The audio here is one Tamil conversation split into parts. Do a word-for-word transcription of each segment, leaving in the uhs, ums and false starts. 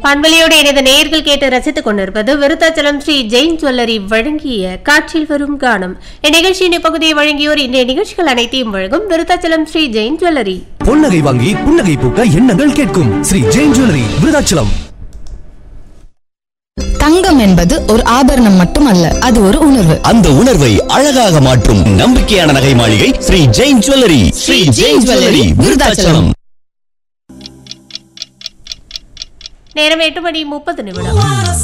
பண்பலையோடு இணைந்த நேயர்கள் கேட்டு ரசித்துக் கொண்டிருப்பது விருத்தாச்சலம் ஸ்ரீ ஜெயின் ஜுவல்லரி வழங்கிய காற்றில் வரும் கானம். இந்நிகழ்ச்சியின் இப்பகுதியை வழங்கியோர் இன்றைய நிகழ்ச்சிகள் அனைத்தையும் வழங்கும் விருத்தாச்சலம் ஸ்ரீ ஜெயின் ஜுவல்லரி. பொன்னகை வாங்கி புன்னகை பூக்க எண்ணங்கள் கேட்கும் ஸ்ரீ ஜெயின் ஜுவல்லரி விருத்தாச்சலம். தங்கம் என்பது ஒரு ஆபரணம் மட்டுமல்ல, அது ஒரு உணர்வு. அந்த உணர்வை அழகாக மாற்றும் நம்பிக்கையான நகை மாளிகை ஸ்ரீ ஜெயின் ஜுவல்லரி. ஸ்ரீ ஜெயின் ஜுவல்லரி விருத்தாச்சலம். நேரம் எட்டு மணி முப்பது நிமிடம்.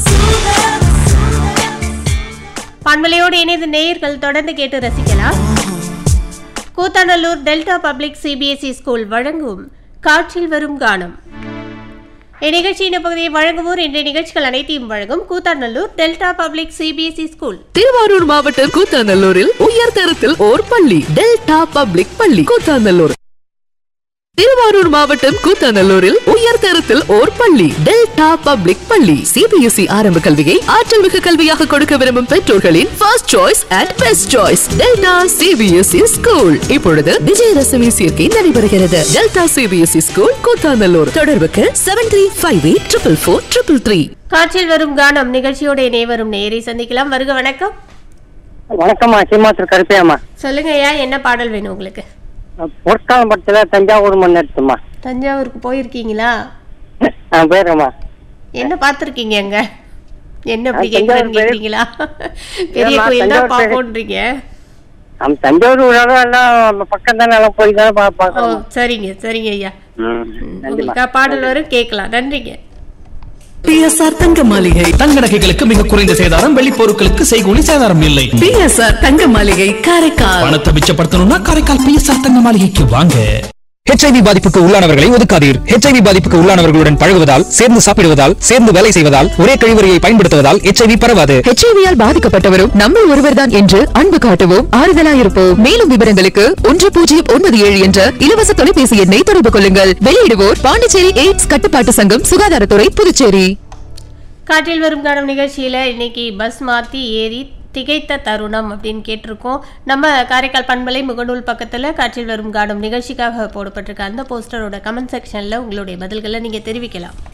பண்பலையோடு இணைந்த நேயர்கள் தொடர்ந்து கேட்டு ரசிக்கலாம். Koothanallur delta public CBSE school வழங்கும் காற்றில் வரும் கானம். இந்நிகழ்ச்சியின் பகுதியை வழங்குவோர் இன்றைய நிகழ்ச்சிகள் அனைத்தையும் வழங்கும் Koothanallur delta public CBSE school. Thiruvarur மாவட்டம் கூத்தாநல்லூரில் உயர்தரத்தில் ஓர் பள்ளி, டெல்டா பப்ளிக் பள்ளி கூத்தாநல்லூர். திருவாரூர் மாவட்டம் கூத்தாநல்லூரில் உயர்தரத்தில் ஓர் பள்ளி, டெல்டா பப்ளிக் பள்ளி. சிபிஎஸ்இ ஆரம்ப கல்வியை ஆற்றல் மிகு கல்வியாக கொடுக்க விரும்பும் பெற்றோர்களின் first choice and best choice delta CBSE school. இப்பொழுது விஜயதசமி சேர்க்கை நடைபெறுகிறது. Delta CBSE school Koothanallur. தொடர்புக்கு seven three five eight triple four triple three. காற்றில் வரும் கானம் நிகழ்ச்சியோட இணைவரும் நேயரை சந்திக்கலாம். வருக. வணக்கம். வணக்கம்மா, சீமாத்தூர் கருப்பையாம்மா. சொல்லுங்க ஐயா, என்ன பாடல் வேணும் உங்களுக்கு? பொற்காலம் படத்துல தஞ்சாவூர் மண் எடுத்துமா. தஞ்சாவூருக்கு போயிருக்கீங்களா? போயிருக்கேம்மா. என்ன பாத்திருக்கீங்க அங்க? என்ன அப்படி கேக்குறீங்களா? பெரிய கோயில் தான் பாப்போன்றீங்க. தஞ்சாவூர் எல்லாம் பக்கம் தானே, எல்லாம் போய் தானே பாப்போம். சரிங்க சரிங்க ஐயா, உங்களுக்கு பாடல் வரும், கேட்கலாம். நன்றிங்க. பிஎஸ்ஆர் தங்க மாளிகை. தங்க நகைகளுக்கு மிக குறைந்த சேதாரம், வெள்ளி பொருட்களுக்கு செய்கூலி சேதாரம் இல்லை. பிஎஸ்ஆர் தங்க மாளிகை காரைக்கால். பணத்தை மிச்சப்படுத்தணும்னா காரைக்கால் பிஎஸ்ஆர் தங்க மாளிகைக்கு வாங்க. ஹெச்ஐவி பாதிப்புக்கு உள்ளானவர்களை ஒதுக்காதீர். ஹெச்ஐவி பாதிப்புக்கு உள்ளானவர்களுடன் பழகுவதால், சேர்ந்து சாப்பிடுவதால், சேர்ந்து வேலை செய்வதால், ஒரே கழிவறையை பயன்படுத்துவதால் ஹெச்ஐவி பரவாது. ஹெச்ஐவியால் பாதிக்கப்பட்டவரும் நம்ம ஒருவர்தான் என்று அன்பு காட்டுவோம், ஆறுதலாயிருப்போம். மேலும் விவரங்களுக்கு ஒன்று பூஜ்ஜியம் ஒன்பது ஏழு என்ற இலவச தொலைபேசி எண்ணை தொடர்பு கொள்ளுங்கள். வெளியிடுவோர் பாண்டிச்சேரி எய்ட்ஸ் கட்டுப்பாட்டு சங்கம், சுகாதாரத்துறை, புதுச்சேரி. காற்றில் வரும் காணும் நிகழ்ச்சியில இன்னைக்கு பஸ் மாத்தி ஏறி திகைத்த தருணம் அப்படின்னு கேட்டிருக்கோம். நம்ம காரைக்கால் பண்பலை முகநூல் பக்கத்தில் காற்றில் வரும் காணும் நிகழ்ச்சிக்காக போடப்பட்டிருக்க அந்த போஸ்டரோட கமெண்ட் செக்ஷனில் உங்களுடைய பதில்களை நீங்கள் தெரிவிக்கலாம்.